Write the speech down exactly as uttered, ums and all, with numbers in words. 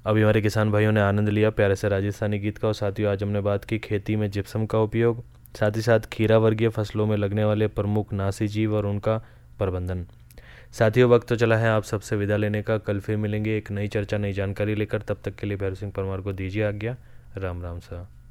अभी हमारे किसान भाइयों ने आनंद लिया प्यारे से राजस्थानी गीत का। और साथियों, आज हमने बात की खेती में जिप्सम का उपयोग, साथ ही साथ खीरा वर्गीय फसलों में लगने वाले प्रमुख नासी जीव और उनका प्रबंधन। साथियों, वक्त तो चला है आप सबसे विदा लेने का। कल फिर मिलेंगे एक नई चर्चा, नई जानकारी लेकर। तब तक के लिए भैरव सिंह परमार को दीजिए आज्ञा। राम राम सा।